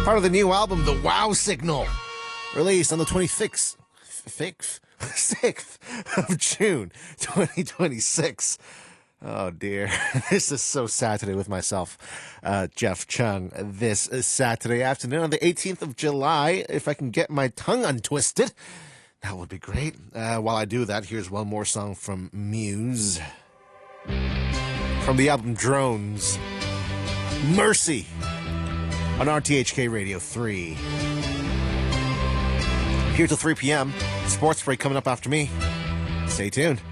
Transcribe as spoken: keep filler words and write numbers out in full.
Part of the new album, The Wow Signal, released on the twenty-sixth, sixth, sixth of June, twenty twenty-six. Oh, dear. This is so sad today with myself, uh, Jeff Chung. This is Saturday afternoon on the eighteenth of July. If I can get my tongue untwisted, that would be great. Uh, while I do that, here's one more song from Muse. From the album Drones, Mercy, on R T H K Radio three. Here till three p.m. Sports break coming up after me. Stay tuned.